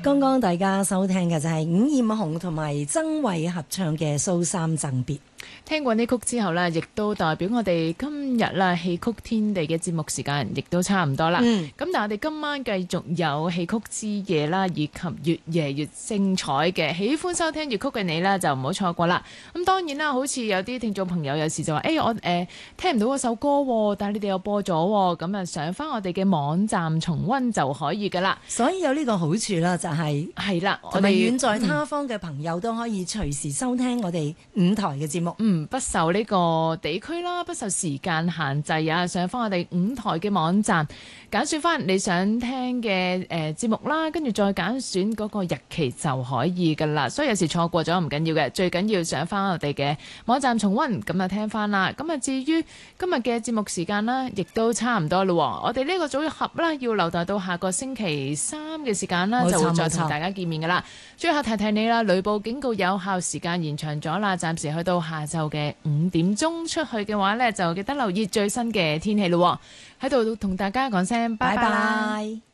剛剛大家收聽嘅就係伍艷紅同埋曾慧合唱嘅《蘇三贈別》。 聽過呢曲之後呢，亦都代表我哋今日啦戲曲天地嘅節目時間亦都差唔多啦。咁但係我哋今晚繼續有戲曲之夜啦，以及越夜越精彩嘅。喜歡收聽粵曲嘅你呢，就唔好錯過啦。咁當然啦，好似有啲聽眾朋友有時就話：我聽唔到嗰首歌，但係你哋又播咗，咁啊上翻我哋嘅網站重溫就可以噶啦。 所以有呢個好處啦，就係啦， 同埋遠在他方嘅朋友都可以隨時收聽我哋5台嘅節目。 不受呢個地區啦，不受時間限制啊！上翻我哋5台嘅網站，揀選翻你想聽嘅節目啦，跟住再揀選嗰個日期就可以噶啦。所以有時錯過咗唔緊要嘅，最緊要上翻我哋嘅網站重溫，咁啊聽翻啦。咁啊至於今日嘅節目時間啦，亦都差唔多咯。我哋呢個組合啦，要留待到下個星期3嘅時間啦，就會再同大家見面噶啦。最後提提你啦，雷暴警告有效時間延長咗啦，暫時去到下晝嘅5點鐘，出去嘅話呢，就記得留意最新嘅天氣咯。喺度同大家講聲拜拜。